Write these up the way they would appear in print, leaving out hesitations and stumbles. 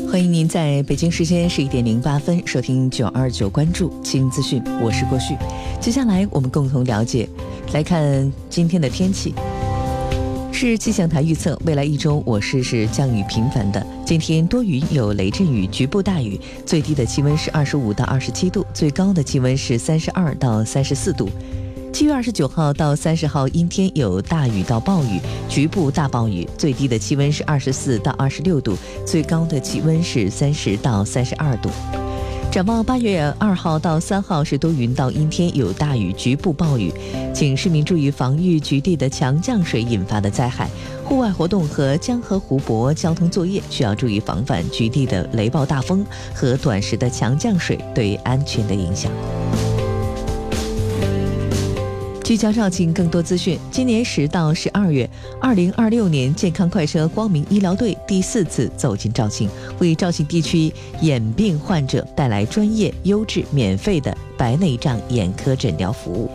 欢迎您在北京时间11:08收听929关注新资讯，我是郭旭。接下来我们共同了解，来看今天的天气。市气象台预测，未来一周我市是降雨频繁的。今天多云有雷阵雨，局部大雨，最低的气温是25到27度，最高的气温是32到34度。7月29号到30号阴天有大雨到暴雨，局部大暴雨，最低的气温是24到26度，最高的气温是30到32度。展望8月2号到3号是多云到阴天，有大雨，局部暴雨，请市民注意防御局地的强降水引发的灾害。户外活动和江河湖泊交通作业需要注意防范局地的雷暴大风和短时的强降水对安全的影响。聚焦肇庆更多资讯。今年10到12月，2026年健康快车光明医疗队第4次走进肇庆，为肇庆地区眼病患者带来专业、优质、免费的白内障眼科诊疗服务。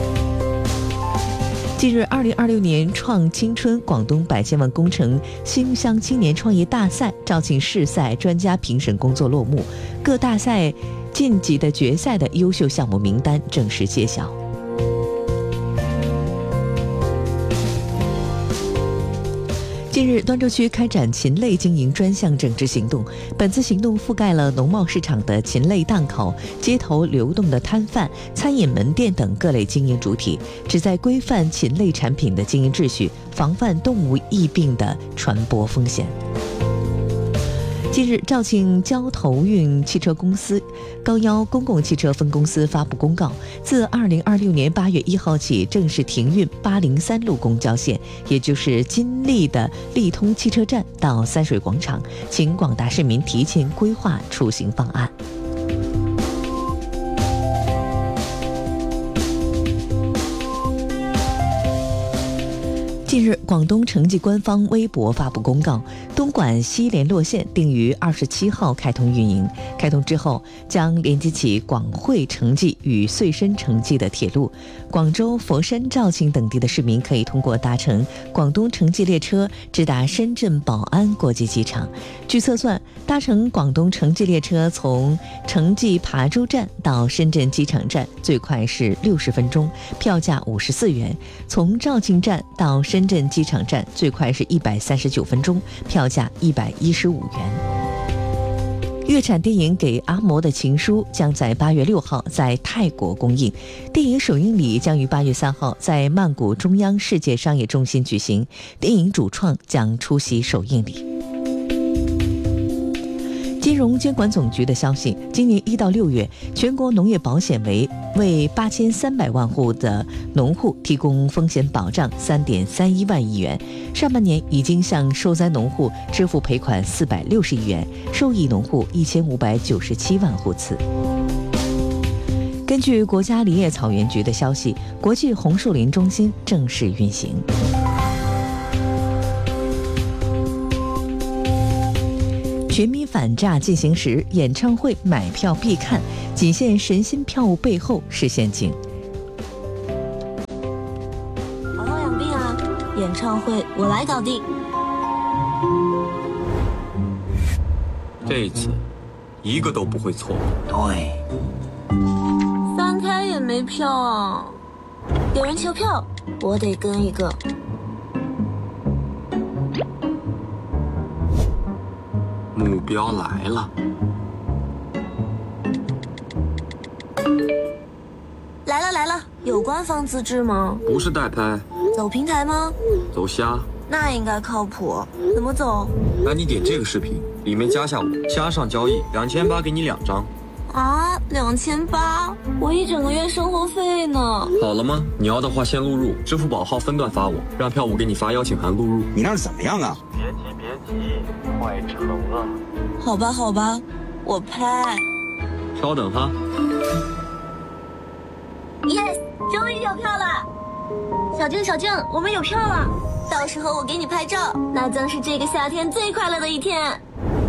近日，2026年创青春广东百千万工程新乡青年创业大赛肇庆市赛专家评审工作落幕，各大赛晋级的决赛的优秀项目名单正式揭晓。近日，端州区开展禽类经营专项整治行动。本次行动覆盖了农贸市场的禽类档口、街头流动的摊贩、餐饮门店等各类经营主体，旨在规范禽类产品的经营秩序，防范动物疫病的传播风险。近日，肇庆交投运汽车公司高腰公共汽车分公司发布公告，自2026年8月1号起正式停运803路公交线，也就是金利的利通汽车站到三水广场，请广大市民提前规划出行方案。近日，广东城际官方微博发布公告，东莞西联络线定于27号开通运营。开通之后，将连接起广汇城际与穗深城际的铁路。广州、佛山、肇庆等地的市民可以通过搭乘广东城际列车直达深圳宝安国际机场。据测算，搭乘广东城际列车从城际琶洲站到深圳机场站最快是60分钟，票价54元；从肇庆站到深圳机场站最快是139分钟，票价115元。粤产电影《给阿嬷的情书》将在8月6号在泰国公映，电影首映礼将于8月3号在曼谷中央世界商业中心举行，电影主创将出席首映礼。金融监管总局的消息，今年1到6月，全国农业保险为8300万户的农户提供风险保障3.31万亿元，上半年已经向受灾农户支付赔款460亿元，受益农户1597万户次。根据国家林业草原局的消息，国际红树林中心正式运行。全民反诈进行时，演唱会买票必看，仅限神仙票务背后是陷阱。 好好养病啊，演唱会我来搞定。 这一次，一个都不会错。 对 3开也没票啊，有人求票，我得跟一个。 目标来了， 来了，有官方资质吗？ 不是代拍， 走平台吗？ 走瞎。 那应该靠谱，怎么走？ 那你点这个视频，里面加下我，加上交易，2800给你2张。 啊，2800，我一整个月生活费呢。 好了吗？你要的话先录入，支付宝号分段发我，让票务给你发邀请函录入。 你那是怎么样啊？ 别急，快成了。 好吧，我拍。 稍等哈。 Yes， 终于有票了。小静，我们有票了。到时候我给你拍照，那将是这个夏天最快乐的一天。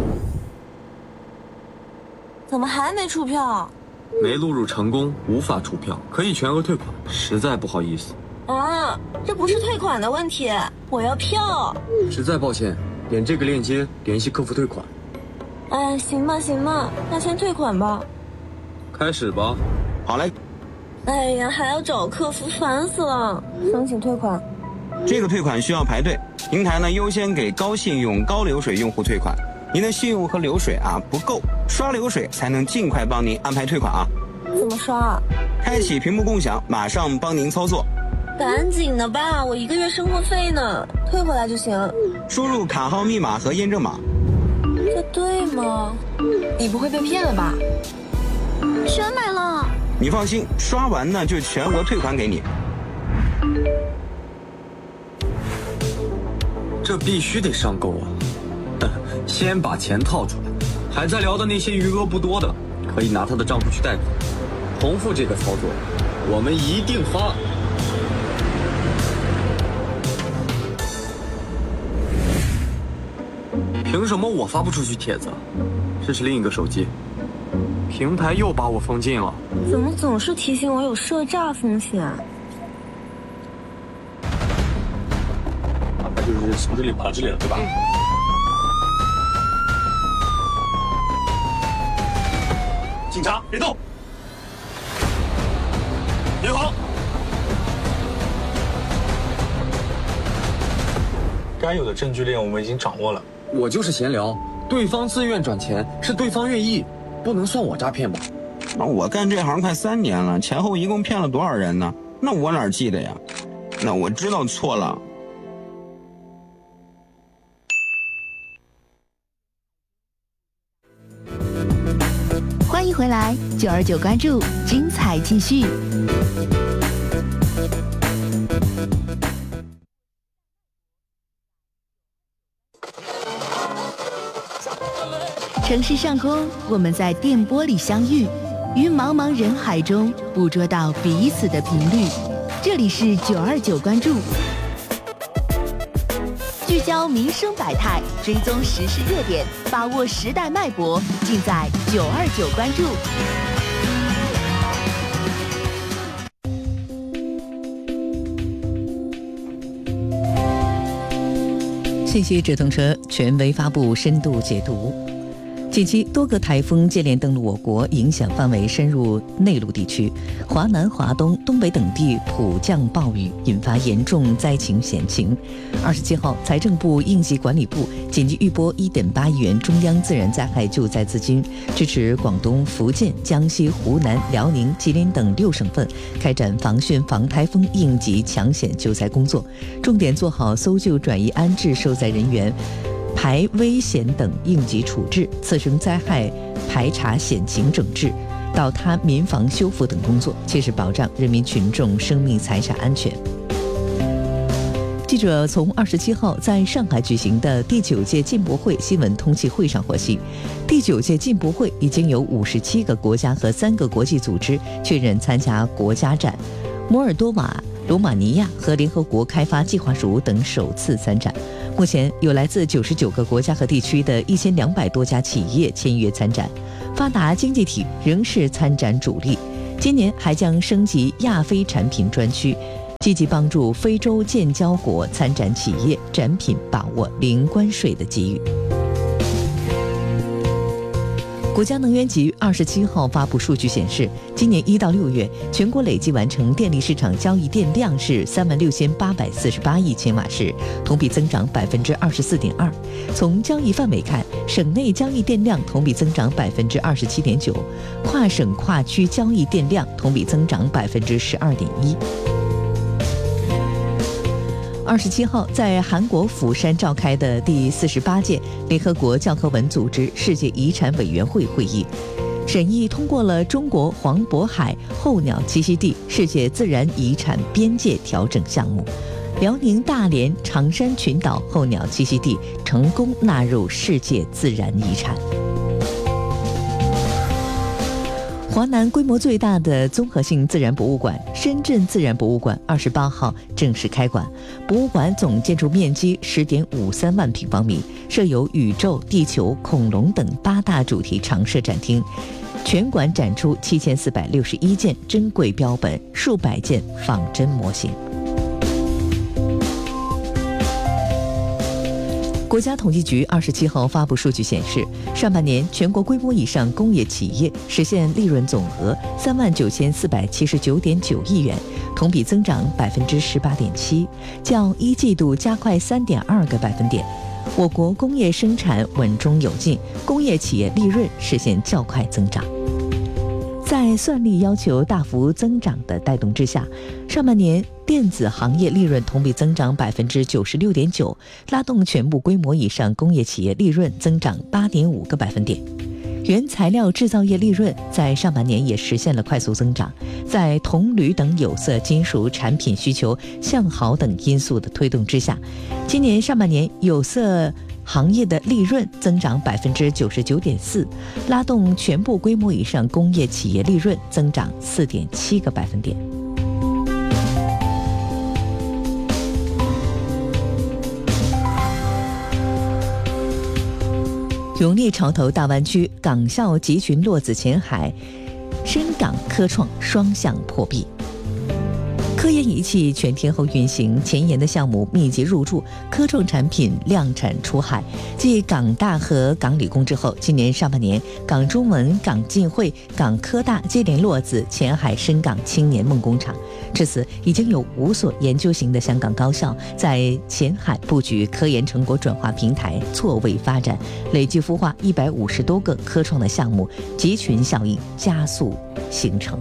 怎么还没出票？ 没录入成功，无法出票，可以全额退款。实在不好意思。 啊，这不是退款的问题，我要票。 实在抱歉，点这个链接联系客服退款。 哎，行吧行吧，那先退款吧。 开始吧。 好嘞。 哎呀，还要找客服，烦死了。申请退款。 这个退款需要排队，平台呢优先给高信用、高流水用户退款。您的信用和流水不够，刷流水才能尽快帮您安排退款啊。 怎么刷啊？ 开启屏幕共享，马上帮您操作。 赶紧的吧，我1个月生活费呢，退回来就行。 输入卡号、密码和验证码。 这对吗？ 你不会被骗了吧？ 全买了。 你放心，刷完呢就全额退款给你。 这必须得上钩啊！先把钱套出来，还在聊的那些余额不多的，可以拿他的账户去贷款。重复这个操作，我们一定发。凭什么我发不出去帖子？这是另一个手机，平台又把我封禁了。 怎么总是提醒我有涉诈风险？ 他就是从这里跑这里了，对吧？警察，别动！别跑！ 该有的证据链我们已经掌握了。 我就是闲聊，对方自愿转钱是对方愿意，不能算我诈骗吧？ 那我干这行快3年了，前后一共骗了多少人呢？那我哪记得呀？那我知道错了。 欢迎回来，929关注，精彩继续。城市上空，我们在电波里相遇，于茫茫人海中捕捉到彼此的频率。这里是929关注，聚焦民生百态，追踪时事热点，把握时代脉搏，尽在929关注。 信息直通车权威发布深度解读。近期多个台风接连登陆我国，影响范围深入内陆地区，华南、华东、东北等地普降暴雨，引发严重灾情险情。27号，财政部应急管理部紧急预拨1.8亿元中央自然灾害救灾资金，支持广东、福建、江西、湖南、辽宁、吉林等6省份开展防汛防台风应急抢险救灾工作，重点做好搜救、转移、安置受灾人员、排危险等应急处置，次生灾害排查险情整治，倒塌民房修复等工作，切实保障人民群众生命财产安全。记者从27号在上海举行的第9届进博会新闻通气会上获悉，第9届进博会已经有57个国家和3个国际组织确认参加国家展，摩尔多瓦、罗马尼亚和联合国开发计划署等首次参展。目前有来自99个国家和地区的1200多家企业签约参展，发达经济体仍是参展主力。今年还将升级亚非产品专区，积极帮助非洲建交国参展企业展品把握零关税的机遇。国家能源局27号发布数据显示，今年1到6月，全国累计完成电力市场交易电量是36848亿千瓦时，同比增长24.2%。从交易范围看，省内交易电量同比增长27.9%，跨省跨区交易电量同比增长12.1%。27号，在韩国釜山召开的第48届联合国教科文组织世界遗产委员会会议，审议通过了中国黄渤海候鸟栖息地世界自然遗产边界调整项目，辽宁大连长山群岛候鸟栖息地成功纳入世界自然遗产。华南规模最大的综合性自然博物馆深圳自然博物馆28号正式开馆。博物馆总建筑面积10.53万平方米，设有宇宙、地球、恐龙等8大主题常设展厅，全馆展出7461件珍贵标本，数百件仿真模型。国国家统计局27号发布数据显示，上半年全国规模以上工业企业实现利润总额39479.9亿元，同比增长18.7%，较一季度加快3.2个百分点。我国工业生产稳中有进，工业企业利润实现较快增长。在算力要求大幅增长的带动之下，上半年电子行业利润同比增长96.9%，拉动全部规模以上工业企业利润增长8.5个百分点。原材料制造业利润在上半年也实现了快速增长，在铜铝等有色金属产品需求向好等因素的推动之下，今年上半年有色行业的利润增长99.4%，拉动全部规模以上工业企业利润增长4.7个百分点。永利潮头大湾区港校集群落子前海深港科创双向破壁。科研仪器全天候运行，前沿的项目密集入驻，科创产品量产出海。继港大和港理工之后，今年上半年，港中文、港浸会、港科大接连落子前海深港青年梦工厂。至此，已经有5所研究型的香港高校在前海布局科研成果转化平台，错位发展，累计孵化150多个科创的项目，集群效应加速形成。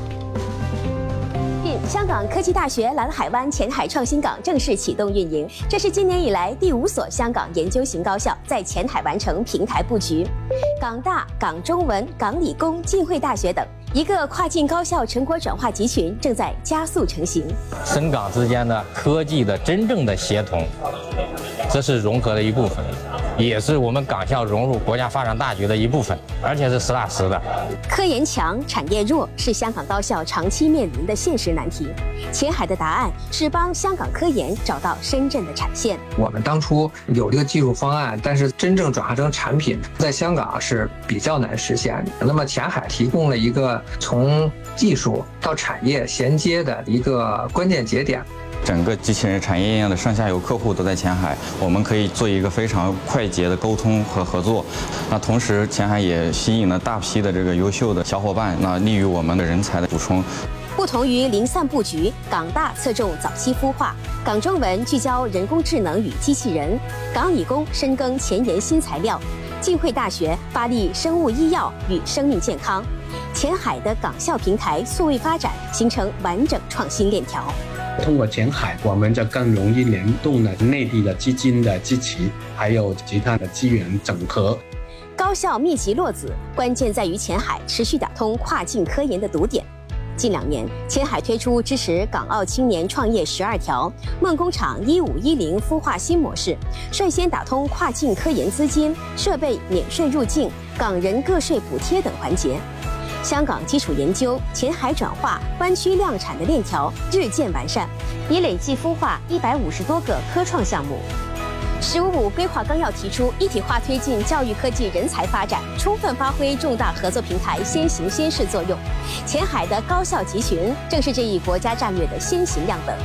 香港科技大学蓝海湾前海创新港正式启动运营，这是今年以来第5所香港研究型高校在前海完成平台布局。港大、港中文、港理工、浸会大学等一个跨境高校成果转化集群正在加速成型。 深港之间的科技的真正的协同，这是融合的一部分，也是我们港校融入国家发展大局的一部分，而且是实打实的。 科研强、产业弱是香港高校长期面临的现实难题。前海的答案是帮香港科研找到深圳的产线。 我们当初有这个技术方案，但是真正转化成产品，在香港是比较难实现的。那么前海提供了一个从技术到产业衔接的一个关键节点。 整个机器人产业链的上下游客户都在前海，我们可以做一个非常快捷的沟通和合作。那同时，前海也吸引了大批的这个优秀的小伙伴，那利于我们的人才的补充。 不同于零散布局，港大侧重早期孵化，港中文聚焦人工智能与机器人，港理工深耕前沿新材料，浸会大学发力生物医药与生命健康。前海的港校平台数位发展，形成完整创新链条。 通过前海，我们就更容易联动了内地的基金的支持，还有其他的资源整合。 高校密集落子，关键在于前海持续打通跨境科研的堵点。近2年，前海推出支持港澳青年创业12条、梦工厂1510孵化新模式，率先打通跨境科研资金、设备免税入境、港人个税补贴等环节。香港基础研究、前海转化、湾区量产的链条日渐完善，已累计孵化150多个科创项目。“15+5”规划纲要提出，一体化推进教育科技人才发展，充分发挥重大合作平台先行先试作用。前海的高校集群正是这一国家战略的先行样本。